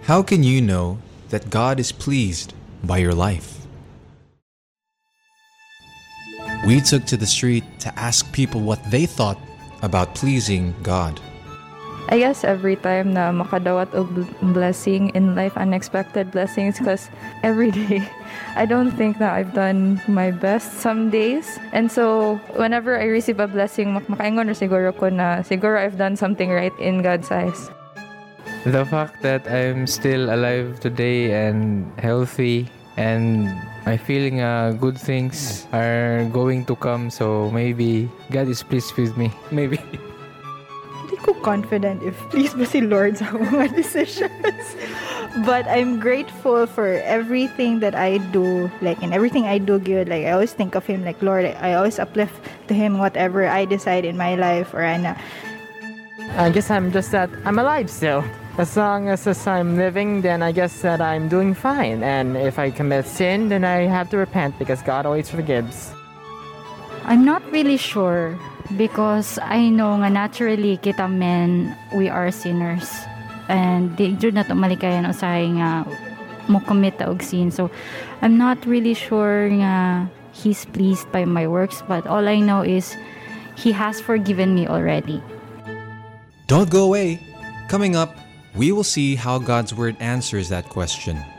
How can you know that God is pleased by your life? We took to the street to ask people what they thought about pleasing God. I guess every time na makadawat og blessing in life, unexpected blessings, because every day, I don't think that I've done my best some days. And so, whenever I receive a blessing, makaingon na siguro ko na siguro I've done something right in God's eyes. The fact that I'm still alive today and healthy and my feeling good things are going to come, so maybe God is pleased with me. Maybe. Hindi ko confident if please ba si Lord sa mga decisions. But I'm grateful for everything that I do. Like in everything I do good, like I always think of Him like Lord. I always uplift to Him whatever I decide in my life or ana. I guess I'm just that I'm alive still. As long as I'm living, then I guess that I'm doing fine. And if I commit sin, then I have to repent because God always forgives. I'm not really sure because I know nga naturally kita men, we are sinners. And di jud na to malikayan usahay nga mo commit og sin. So I'm not really sure nga He's pleased by my works, but all I know is He has forgiven me already. Don't go away. Coming up, we will see how God's Word answers that question.